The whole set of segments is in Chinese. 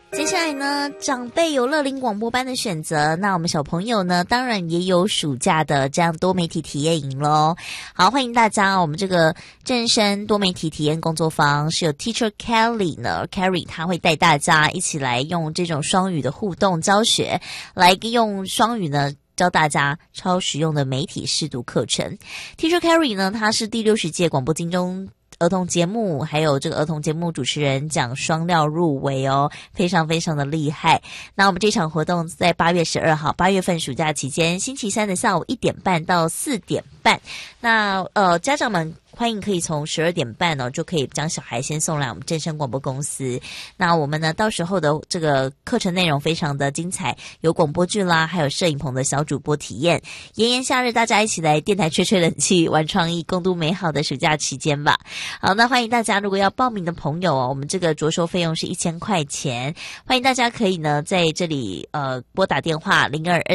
接下来呢，长辈有乐龄广播班的选择，那我们小朋友呢，当然也有暑假的这样多媒体体验营咯。好，欢迎大家，我们这个正声多媒体体验工作坊是有 Teacher Kelly 呢 ，Carrie 他会带大家一起来用这种双语的互动教学，来用双语呢教大家超实用的媒体识读课程。Teacher Carrie 呢，他是第60届广播金钟儿童节目还有这个儿童节目主持人奖双料入围哦，非常非常的厉害。那我们这场活动在8月12号8月份暑假期间，星期三的下午1点半到4点半。那家长们欢迎可以从12点半呢，就可以将小孩先送来我们正声广播公司。那我们呢，到时候的这个课程内容非常的精彩，有广播剧啦，还有摄影棚的小主播体验。炎炎夏日，大家一起来电台吹吹冷气，玩创意，共度美好的暑假期间吧。好，那欢迎大家，如果要报名的朋友哦，我们这个着收费用是1000块钱，欢迎大家可以呢在这里拨打电话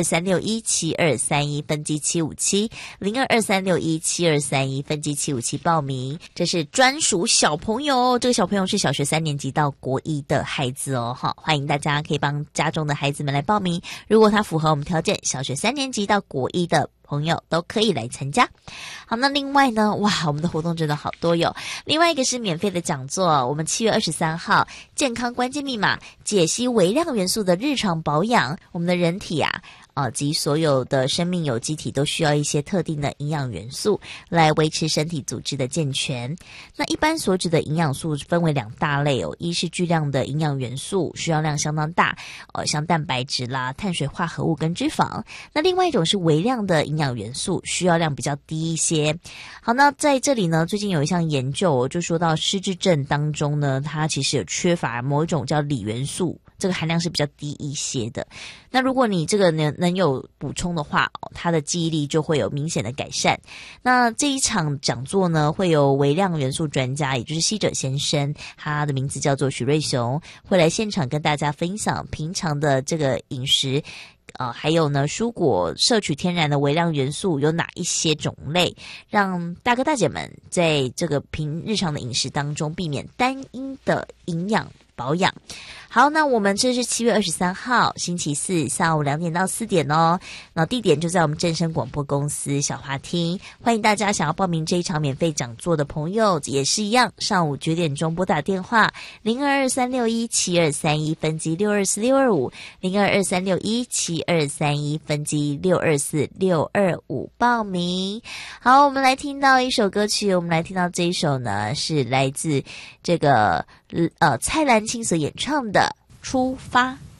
0223617231分机757 0223617231分机757报名，这是专属小朋友，这个小朋友是小学3年级到国1的孩子哦，好，欢迎大家可以帮家中的孩子们来报名，如果他符合我们条件，小学3年级到国1的朋友都可以来参加。好，那另外呢，哇，我们的活动真的好多哟。另外一个是免费的讲座，我们7月23号健康关键密码，解析微量元素的日常保养。我们的人体及所有的生命有机体都需要一些特定的营养元素来维持身体组织的健全。那一般所指的营养素分为2大类哦，一是巨量的营养元素，需要量相当大，像蛋白质啦、碳水化合物跟脂肪。那另外一种是微量的营养元素，需要量比较低一些。好，那在这里呢，最近有一项研究就说到失智症当中呢，它其实有缺乏某一种叫锂元素，这个含量是比较低一些的。那如果你这个能有补充的话，它的记忆力就会有明显的改善。那这一场讲座呢，会有微量元素专家，也就是希者先生，他的名字叫做许瑞雄，会来现场跟大家分享平常的这个饮食还有呢，蔬果摄取天然的微量元素有哪一些种类，让大哥大姐们在这个日常的饮食当中避免单一的营养保养。好，那我们这是7月23号星期四下午2点到4点哦。那地点就在我们正声广播公司小华厅，欢迎大家想要报名这一场免费讲座的朋友，也是一样，上午9点钟拨打电话0223617231分机624625 0223617231分机624625报名。好，我们来听到一首歌曲，我们来听到这一首呢，是来自这个蔡澜清所演唱的出发。